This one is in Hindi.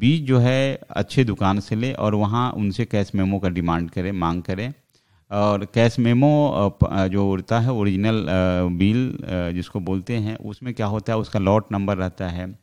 बीज जो है अच्छे दुकान से ले और वहाँ उनसे कैश मेमो का डिमांड करें, मांग करें। और कैश मेमो जो होता है ओरिजिनल बिल जिसको बोलते हैं, उसमें क्या होता है, उसका लॉट नंबर रहता है,